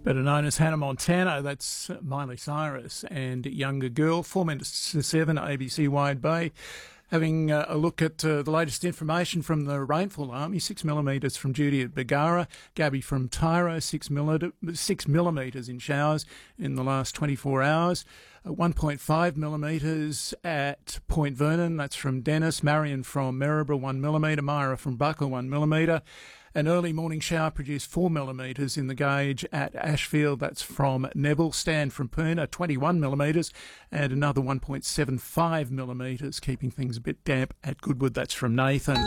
Better known as Hannah Montana, that's Miley Cyrus and Younger Girl. 4 minutes to 7, ABC Wide Bay. Having a look at the latest information from the Rainfall Army, 6 millimetres from Judy at Bargara, Gabby from Tyro, 6 millimetres in showers in the last 24 hours, 1.5 millimetres at Point Vernon, that's from Dennis, Marion from Maryborough, 1 millimetre, Myra from Buckle, 1 millimetre. An early morning shower produced 4 millimetres in the gauge at Ashfield. That's from Neville. Stan from Poona, 21 millimetres, and another 1.75 millimetres, keeping things a bit damp at Goodwood. That's from Nathan.